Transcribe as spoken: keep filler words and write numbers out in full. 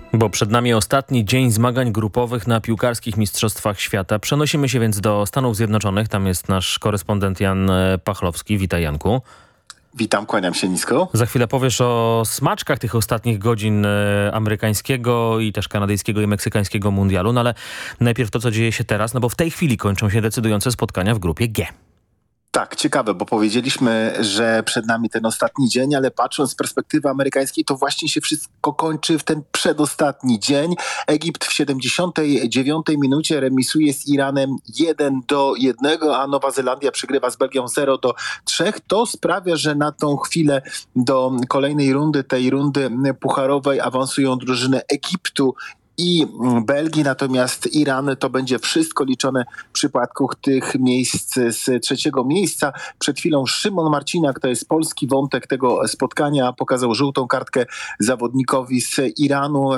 Bo przed nami ostatni dzień zmagań grupowych na piłkarskich Mistrzostwach Świata. Przenosimy się więc do Stanów Zjednoczonych. Tam jest nasz korespondent Jan Pachlowski. Witaj, Janku. Witam, kłaniam się nisko. Za chwilę powiesz o smaczkach tych ostatnich godzin amerykańskiego i też kanadyjskiego i meksykańskiego mundialu. No ale najpierw to, co dzieje się teraz, no bo w tej chwili kończą się decydujące spotkania w grupie G. Tak, ciekawe, bo powiedzieliśmy, że przed nami ten ostatni dzień, ale patrząc z perspektywy amerykańskiej, to właśnie się wszystko kończy w ten przedostatni dzień. Egipt w siedemdziesiątej dziewiątej minucie remisuje z Iranem jeden do jednego, a Nowa Zelandia przegrywa z Belgią zero do trzech. To sprawia, że na tą chwilę do kolejnej rundy, tej rundy pucharowej awansują drużyny Egiptu i Belgii, natomiast Iran to będzie wszystko liczone w przypadku tych miejsc z trzeciego miejsca. Przed chwilą Szymon Marciniak, to jest polski wątek tego spotkania, pokazał żółtą kartkę zawodnikowi z Iranu.